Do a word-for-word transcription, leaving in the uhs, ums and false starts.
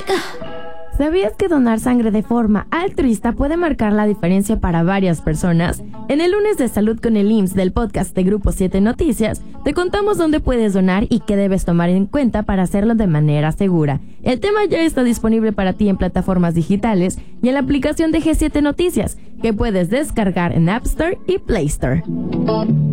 ¿Sabías que donar sangre de forma altruista puede marcar la diferencia para varias personas? En el lunes de Salud con el I M S S del podcast de Grupo siete Noticias, te contamos dónde puedes donar y qué debes tomar en cuenta para hacerlo de manera segura. El tema ya está disponible para ti en plataformas digitales y en la aplicación de G siete Noticias, que puedes descargar en App Store y Play Store.